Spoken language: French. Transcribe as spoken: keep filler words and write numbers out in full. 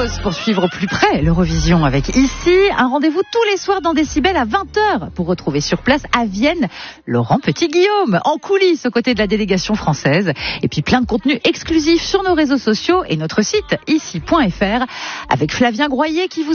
pause pour suivre au plus près l'Eurovision avec Ici. Un rendez-vous tous les soirs dans Décibel à vingt heures pour retrouver sur place à Vienne Laurent Petit-Guillaume en coulisses aux côtés de la délégation française. Et puis plein de contenus exclusifs sur nos réseaux sociaux et notre site ici point f r avec Flavien Groyer qui vous